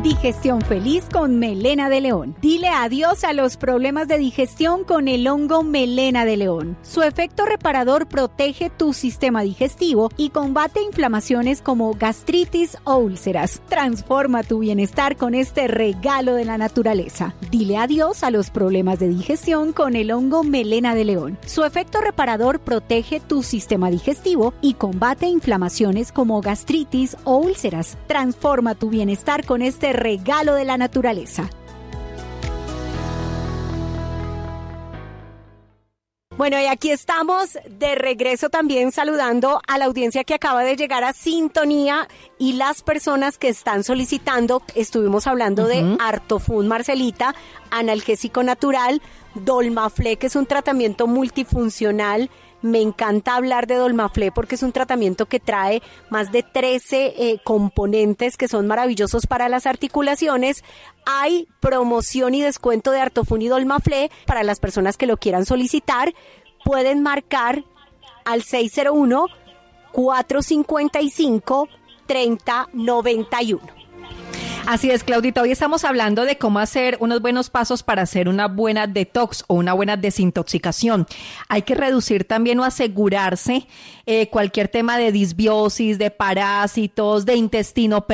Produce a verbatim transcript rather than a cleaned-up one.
Digestión feliz con Melena de León. Dile adiós a los problemas de digestión con el hongo Melena de León. Su efecto reparador protege tu sistema digestivo y combate inflamaciones como gastritis o úlceras. Transforma tu bienestar con este regalo de la naturaleza. Dile adiós a los problemas de digestión con el hongo Melena de León. Su efecto reparador protege tu sistema digestivo y combate inflamaciones como gastritis o úlceras. Transforma tu bienestar con este regalo de la naturaleza. Bueno, y aquí estamos de regreso también saludando a la audiencia que acaba de llegar a sintonía y las personas que están solicitando. Estuvimos hablando uh-huh. de Artofood Marcelita, analgésico natural, Dolmaflé, que es un tratamiento multifuncional. Me encanta hablar de Dolmaflé porque es un tratamiento que trae más de trece eh, componentes que son maravillosos para las articulaciones. Hay promoción y descuento de Artofood y Dolmaflé para las personas que lo quieran solicitar. Pueden marcar al seis cero uno, cuatro cinco cinco, tres cero nueve uno. Así es, Claudita, hoy estamos hablando de cómo hacer unos buenos pasos para hacer una buena detox o una buena desintoxicación. Hay que reducir también o asegurarse eh, cualquier tema de disbiosis, de parásitos, de intestino